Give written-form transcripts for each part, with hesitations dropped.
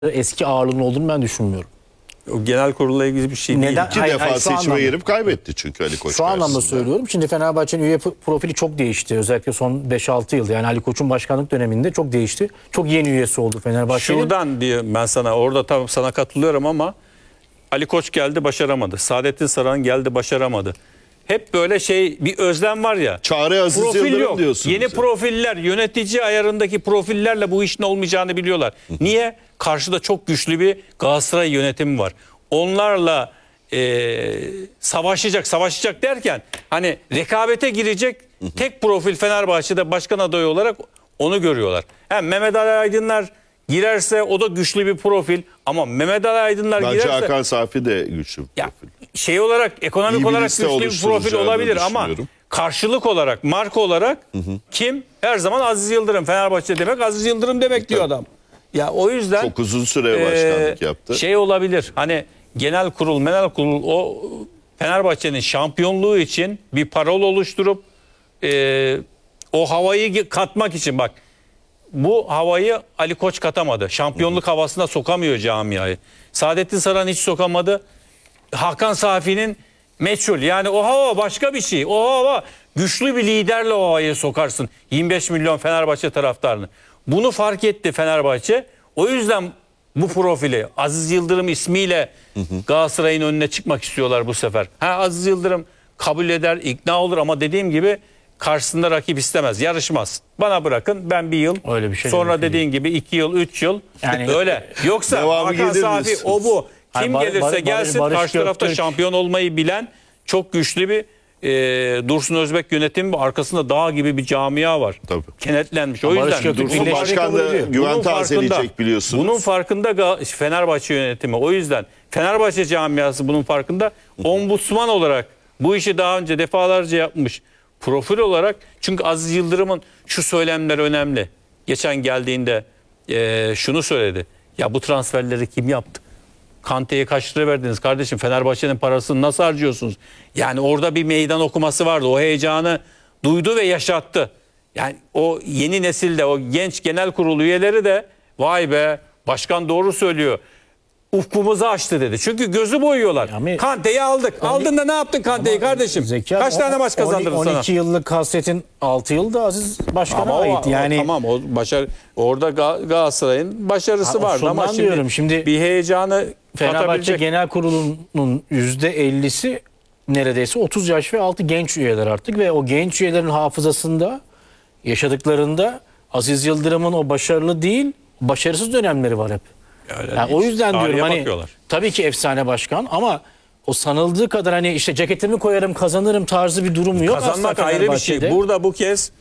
eski ağırlığının olduğunu ben düşünmüyorum. O genel kurulla ilgili bir şey değil. Neden? İki Hayır, defa hayır, şu seçime anlamda. girip kaybetti çünkü Ali Koç Şu anlamda karşısında. söylüyorum. Şimdi Fenerbahçe'nin üye profili çok değişti. Özellikle son 5-6 yılda. Yani Ali Koç'un başkanlık döneminde çok değişti. Çok yeni üyesi oldu Fenerbahçe'nin. Şuradan diye ben sana orada tabii sana katılıyorum ama Ali Koç geldi başaramadı. Saadettin Saran geldi başaramadı. Hep böyle bir özlem var ya. Çağrı Aziz Profil Yıldırım yok. diyorsunuz. Yeni profiller, yönetici ayarındaki profillerle bu işin olmayacağını biliyorlar. Niye? Karşıda çok güçlü bir Galatasaray yönetimi var. Onlarla savaşacak derken hani rekabete girecek tek profil Fenerbahçe'de başkan adayı olarak onu görüyorlar. Hem Mehmet Ali Aydınlar girerse o da güçlü bir profil ama Mehmet Ali Aydınlar Bence girerse Hakan Safi de güçlü bir profil. olarak ekonomik İyi bir olarak liste güçlü bir profil oluşturacağını olabilir ama düşünüyorum. karşılık olarak, marka olarak kim? Her zaman Aziz Yıldırım. Fenerbahçe demek Aziz Yıldırım demek diyor adam. Ya o yüzden Çok uzun süre başkanlık yaptı. Olabilir. Hani genel kurul o Fenerbahçe'nin şampiyonluğu için bir parol oluşturup o havayı katmak için bak bu havayı Ali Koç katamadı. Şampiyonluk havasına sokamıyor camiayı. Saadettin Saran hiç sokamadı. Hakan Safi'nin meçhul. Yani o hava başka bir şey. O hava güçlü bir liderle o havayı sokarsın. 25 milyon Fenerbahçe taraftarını. Bunu fark etti Fenerbahçe. O yüzden bu profili Aziz Yıldırım ismiyle Galatasaray'ın önüne çıkmak istiyorlar bu sefer. Aziz Yıldırım kabul eder, ikna olur ama dediğim gibi karşısında rakip istemez, yarışmaz. Bana bırakın ben bir yıl, Öyle bir şey sonra dediğin gibi 2 yıl, 3 yıl Yani öyle. Yoksa devamı Hakan gelir Safi diyorsunuz. o bu. Kim Hani gelirse gelsin Barış karşı tarafta Göktürk- şampiyon olmayı bilen çok güçlü bir Dursun Özbek yönetimi arkasında dağ gibi bir camia var. Tabii. Kenetlenmiş. O Barış yüzden Göktürk Dursun Birleşmeyi Başkan kabul da ediyor. güven bunun tazeleyecek biliyorsunuz. Bunun farkında Fenerbahçe yönetimi. O yüzden Fenerbahçe camiası bunun farkında. Ombudsman olarak bu işi daha önce defalarca yapmış. Profil olarak çünkü Aziz Yıldırım'ın şu söylemleri önemli. Geçen geldiğinde şunu söyledi. Ya bu transferleri kim yaptı? Kante'ye kaç lira verdiniz kardeşim? Fenerbahçe'nin parasını nasıl harcıyorsunuz? Yani orada bir meydan okuması vardı. O heyecanı duydu ve yaşattı. Yani o yeni nesilde o genç genel kurul üyeleri de vay be başkan doğru söylüyor. Ufkumuzu açtı dedi. Çünkü gözü boyuyorlar. Yani- Kante'yi aldık. Aldın da ne yaptın Kante'yi kardeşim? Zeki abi, Kaç tane maç kazandırdı 12 sana? 12 yıllık hasretin 6 yılda Aziz Başkan'a Ama ait. Yani tamam o orada Galatasaray'ın başarısı vardı ama şundan şimdi, diyorum, şimdi bir heyecanı Fenerbahçe katabilecek. Genel Kurulu'nun %50'si neredeyse 30 yaş ve altı genç üyeler artık ve o genç üyelerin hafızasında yaşadıklarında Aziz Yıldırım'ın o başarılı değil, başarısız dönemleri var hep. Öyle Yani değil. o yüzden Tarihe diyorum hani bakıyorlar. tabii ki efsane başkan ama o sanıldığı kadar hani işte ceketimi koyarım kazanırım tarzı bir durum yok. Kazanmak aslında ayrı bir şey. Fenerbahçe'de. Burada bu kez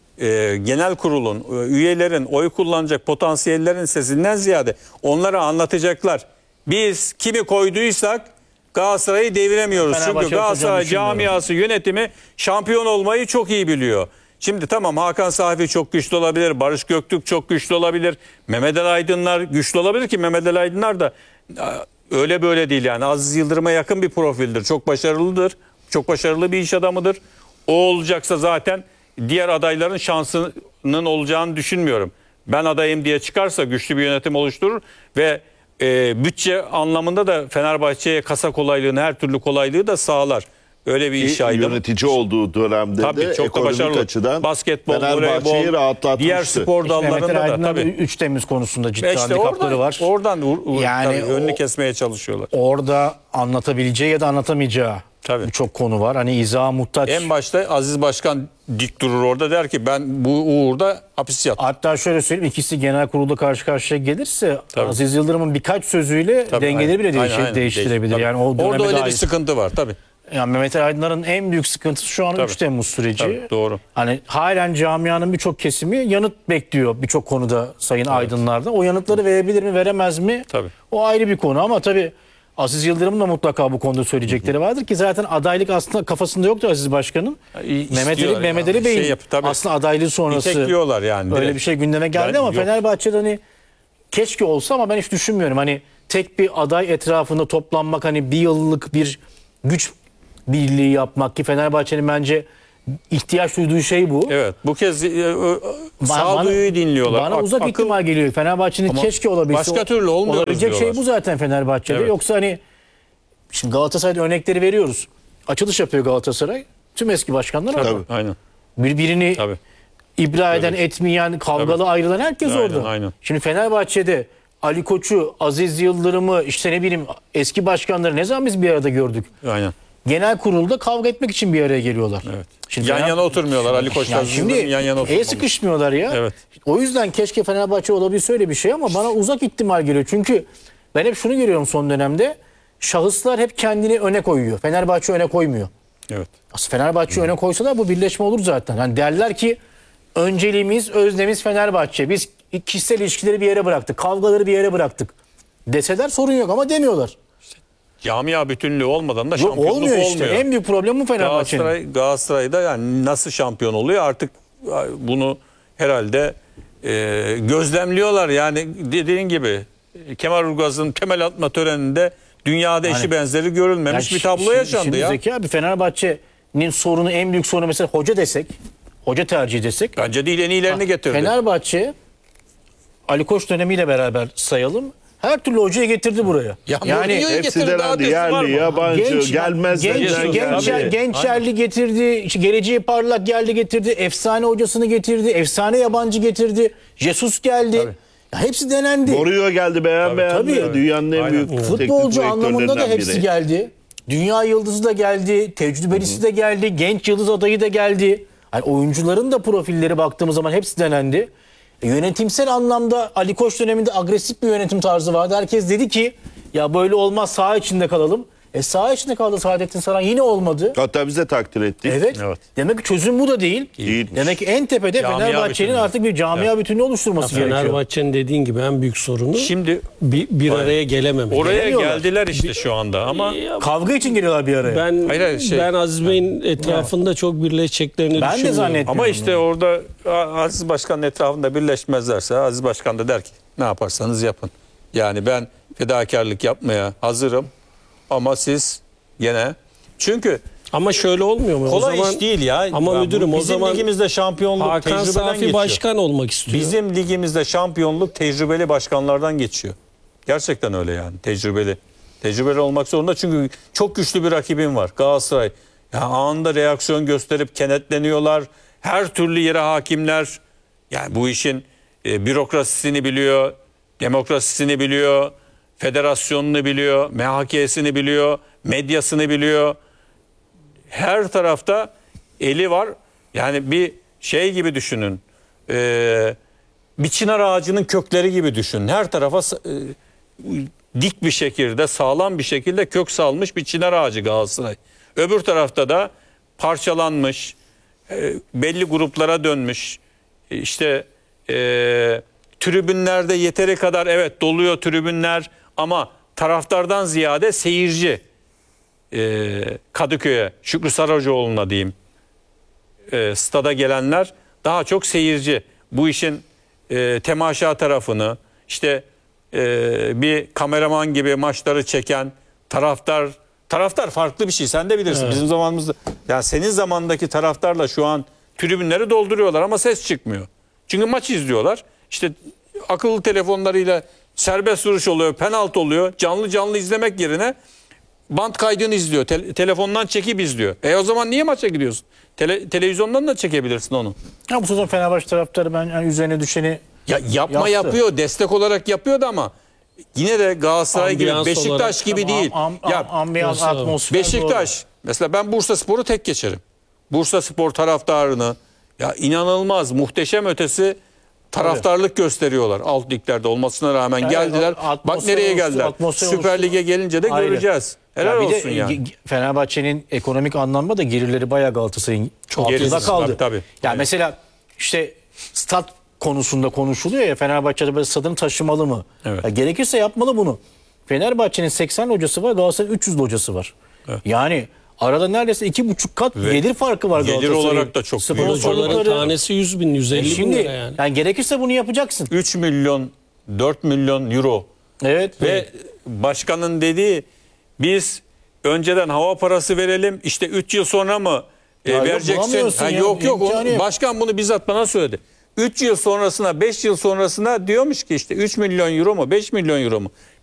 genel kurulun, üyelerin, oy kullanacak potansiyellerin sesinden ziyade onlara anlatacaklar. Biz kimi koyduysak Galatasaray'ı deviremiyoruz. Fenerbahçe Çünkü Galatasaray tutacağını camiası yönetimi şampiyon olmayı çok iyi biliyor. Şimdi tamam Hakan Safi çok güçlü olabilir. Barış Göktürk çok güçlü olabilir. Mehmet Ali Aydınlar güçlü olabilir ki Mehmet Ali Aydınlar da öyle böyle değil yani. Aziz Yıldırım'a yakın bir profildir. Çok başarılıdır. Çok başarılı bir iş adamıdır. O olacaksa zaten diğer adayların şansının olacağını düşünmüyorum. Ben adayım diye çıkarsa güçlü bir yönetim oluşturur ve bütçe anlamında da Fenerbahçe'ye kasa kolaylığını, her türlü kolaylığı da sağlar. Öyle bir iş adamı. Yönetici olduğu dönemde Tabii de çok da ekonomik başarılı. açıdan Basketbol, Fenerbahçe'yi voleybol, rahatlatmıştı. diğer spor Mehmet Ali dallarında da Aydın'ın tabii. 3 Temmuz konusunda ciddi İşte handikapları var. Oradan Yani tabii, önünü o- kesmeye çalışıyorlar. Orada anlatabileceği ya da anlatamayacağı Tabii. birçok konu var. Hani izaha muhtaç. En başta Aziz Başkan dik durur orada der ki ben bu uğurda hapis yattım. Hatta şöyle söyleyeyim, ikisi genel kurulda karşı karşıya gelirse Tabii. Aziz Yıldırım'ın birkaç sözüyle Tabii, dengeleri bile aynen, değiştirebilir. tabii. Yani o döneme orada öyle dair. bir sıkıntı var tabii. Yani Mehmet Ali Aydınlar'ın en büyük sıkıntısı şu an Tabii. 3 Temmuz süreci. Tabii, doğru. Hani halen camianın birçok kesimi yanıt bekliyor birçok konuda Sayın Aydınlar'da. O yanıtları verebilir mi, veremez mi? Tabii. O ayrı bir konu ama tabii Aziz Yıldırım'ın da mutlaka bu konuda söyleyecekleri vardır ki zaten adaylık aslında kafasında yoktu Aziz Başkan'ın. İstiyorlar Mehmet yani. Ali Bey'in Tabii. aslında adaylığı sonrası İtekliyorlar yani. öyle direkt. bir şey gündeme geldi Ben- ama yok. Fenerbahçe'de hani keşke olsa ama ben hiç düşünmüyorum. Hani tek bir aday etrafında toplanmak, hani bir yıllık bir güç birliği yapmak ki Fenerbahçe'nin bence ihtiyaç duyduğu şey bu. Evet. Bu kez sağduyuyu dinliyorlar. Bana uzak ihtimal geliyor. Fenerbahçe'nin keşke olabilse. Başka türlü olmuyor. Olabilecek şey bu zaten Fenerbahçe'de. Evet. Yoksa hani şimdi Galatasaray'da örnekleri veriyoruz. Açılış yapıyor Galatasaray. Tüm eski başkanlar orada. Tabii. Aynen. Birbirini Tabii. ibra eden, etmeyen, kavgalı ayrılan herkes Aynen, orada. aynen. Şimdi Fenerbahçe'de Ali Koç'u, Aziz Yıldırım'ı, işte ne bileyim eski başkanları ne zaman biz bir arada gördük? Aynen. Genel kurulda kavga etmek için bir araya geliyorlar. Evet. Şimdi Yan yana oturmuyorlar. Ali Koç'la yani şimdi yan yana oturmuyorlar. sıkışmıyorlar ya. Evet. O yüzden keşke Fenerbahçe olabilse öyle bir şey ama bana uzak ihtimal geliyor. Çünkü ben hep şunu görüyorum son dönemde. Şahıslar hep kendini öne koyuyor. Fenerbahçe öne koymuyor. Evet. Aslında Fenerbahçe öne koysalar bu birleşme olur zaten. Yani derler ki önceliğimiz, öznemiz Fenerbahçe. Biz kişisel ilişkileri bir yere bıraktık. Kavgaları bir yere bıraktık. Deseler sorun yok ama demiyorlar. Camia bütünlüğü olmadan da Yok, şampiyonluk olmuyor olmuyor. işte. En büyük problem bu Fenerbahçe'nin. Galatasaray'da yani nasıl şampiyon oluyor artık bunu herhalde gözlemliyorlar. Yani dediğin gibi Kemal Urgaz'ın temel atma töreninde dünyada eşi benzeri görülmemiş bir tablo yaşandı şimdi ya. Zeki abi Fenerbahçe'nin sorunu en büyük sorunu mesela hoca desek, hoca tercih desek. Bence değil en iyilerini getirdi. Fenerbahçe Ali Koç dönemiyle beraber sayalım. Her türlü hocayı getirdi buraya. Yani Hepsi denendi. Yerli, yabancı, gelmezler. Genç yerli getirdi. İşte geleceği parlak yerli getirdi. Efsane hocasını getirdi. Efsane yabancı getirdi. Jesus geldi. Ya hepsi denendi. Mourinho geldi beğenmeyen. Tabii. Dünyanın en büyük teknik Futbolcu anlamında da direktörlerinden hepsi biri. geldi. Dünya yıldızı da geldi. Tecrübelisi de geldi. Genç yıldız adayı da geldi. Yani oyuncuların da profilleri baktığımız zaman hepsi denendi. Yönetimsel anlamda Ali Koç döneminde agresif bir yönetim tarzı vardı. Herkes dedi ki ya böyle olmaz saha içinde kalalım. Saha içinde kaldı Saadettin Saran yine olmadı. Hatta biz de takdir ettik. Evet. Demek ki çözüm bu da değil. Değilmiş. Demek ki en tepede Camia Fenerbahçe'nin bütünlüğü. artık bir camia bütünlüğü oluşturması gerekiyor. Fenerbahçe'nin dediğin gibi en büyük sorunu Şimdi bir araya gelememe. oraya Gelemiyorlar. geldiler işte şu anda ama Kavga için geliyorlar bir araya. Ben Aziz Bey'in etrafında çok birleşeceklerini Ben de düşünmüyorum. zannetmiyorum. ama işte orada Aziz Başkan'ın etrafında birleşmezlerse Aziz Başkan da der ki ne yaparsanız yapın. Yani ben fedakarlık yapmaya hazırım ama siz gene çünkü Ama şöyle olmuyor mu? kolay o zaman, iş değil ya. Ama Ya müdürüm o bizim zaman ligimizde şampiyonluk Hakan tecrübeden Safi geçiyor. başkan olmak istiyor. Bizim ligimizde şampiyonluk tecrübeli başkanlardan geçiyor. Gerçekten öyle yani tecrübeli. Tecrübeli olmak zorunda çünkü çok güçlü bir rakibin var Galatasaray. Ya anında reaksiyon gösterip kenetleniyorlar. Her türlü yere hakimler. Yani bu işin bürokrasisini biliyor, demokrasisini biliyor, federasyonunu biliyor, MHK'sini biliyor, medyasını biliyor. Her tarafta eli var. Yani bir şey gibi düşünün. Bir çınar ağacının kökleri gibi düşünün. Her tarafa dik bir şekilde, sağlam bir şekilde kök salmış bir çınar ağacı Galatasaray. Öbür tarafta da parçalanmış, belli gruplara dönmüş. İşte tribünlerde yeteri kadar evet doluyor tribünler ama taraftardan ziyade seyirci. Kadıköy'e, Şükrü Saracoğlu'na diyeyim, stada gelenler daha çok seyirci. Bu işin temaşa tarafını, işte bir kameraman gibi maçları çeken taraftar farklı bir şey. Sen de bilirsin. Evet. Bizim zamanımızda, yani senin zamandaki taraftarla şu an tribünleri dolduruyorlar ama ses çıkmıyor. Çünkü maç izliyorlar. İşte akıllı telefonlarıyla serbest vuruş oluyor, penaltı oluyor. Canlı izlemek yerine bant kaydını izliyor. Telefondan çekip izliyor. O zaman niye maça gidiyorsun? Televizyondan da çekebilirsin onu. Ya bu sezon Fenerbahçe taraftarı ben yani üzerine düşeni yapıyor. Destek olarak yapıyordu ama yine de Galatasaray Ambiyans gibi, Beşiktaş olarak, gibi değil. ambiyans, atmosfer. Beşiktaş. Doğru. Mesela ben Bursaspor'u tek geçerim. Bursaspor taraftarını inanılmaz, muhteşem ötesi taraftarlık gösteriyorlar. Alt liglerde olmasına rağmen geldiler. Bak nereye geldiler. Süper Lig'e gelince de göreceğiz. Helal olsun yani. Fenerbahçe'nin ekonomik anlamda da gelirleri bayağı Galatasaray'ın altında kaldı. Tabii. Yani mesela işte stat konusunda konuşuluyor ya, Fenerbahçe'de böyle stadını taşımalı mı? Evet. Ya gerekirse yapmalı bunu. Fenerbahçe'nin 80 hocası var, Galatasaray'ın 300 hocası var. Evet. Yani arada neredeyse 2,5 kat gelir farkı var Gelir Galatasaray'ın. olarak da çok büyük. Hocaların tanesi 100 bin, 150 bin Şimdi lira yani. yani gerekirse bunu yapacaksın. 3 milyon, 4 milyon euro. Evet. Ve başkanın dediği biz önceden hava parası verelim, işte 3 yıl sonra mı vereceksin. bulamıyorsun ya, Yok imkanı yok. başkan bunu bizzat bana söyledi. 3 yıl sonrasına 5 yıl sonrasına diyormuş ki işte 3 milyon euro mu 5 milyon euro mu?